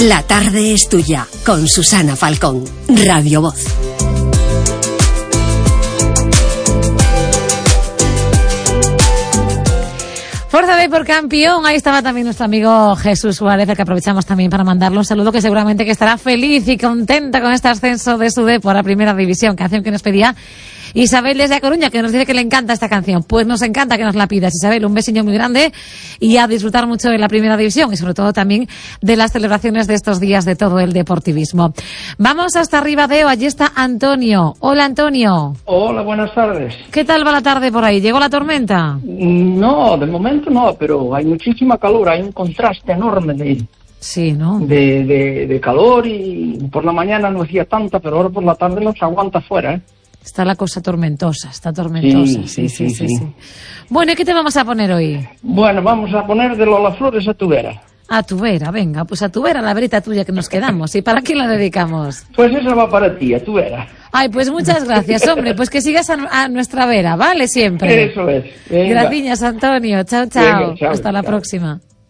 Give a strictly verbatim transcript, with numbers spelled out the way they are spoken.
La tarde es tuya, con Susana Falcón, Radio Voz. Fuerza de por campeón, ahí estaba también nuestro amigo Jesús Suárez, al que aprovechamos también para mandarle un saludo, que seguramente que estará feliz y contenta con este ascenso de su Depor a Primera División, canción que nos pedía Isabel desde A Coruña, que nos dice que le encanta esta canción. Pues nos encanta que nos la pidas, Isabel, un besiño muy grande y a disfrutar mucho de la Primera División y sobre todo también de las celebraciones de estos días de todo el deportivismo. Vamos hasta Ribadeo, allí está Antonio. Hola, Antonio. Hola, buenas tardes. ¿Qué tal va la tarde por ahí? ¿Llegó la tormenta? No, de momento no, pero hay muchísima calor, hay un contraste enorme de... Sí, ¿no? De, de, de calor, y por la mañana no hacía tanta, pero ahora por la tarde no se aguanta fuera, ¿eh? Está la cosa tormentosa, está tormentosa. Sí, sí, sí, sí, sí, sí. Bueno, ¿y qué te vamos a poner hoy? Bueno, vamos a poner de Lola Flores a tu vera. A tu vera, venga, pues a tu vera, la verita tuya que nos quedamos. ¿Y para quién la dedicamos? Pues esa va para ti, a tu vera. Ay, pues muchas gracias, hombre, pues que sigas a, a nuestra vera, ¿vale? Siempre. Eso es. Venga. Gracias, Antonio. Chao, chao. Venga, chao, Hasta la chao. próxima.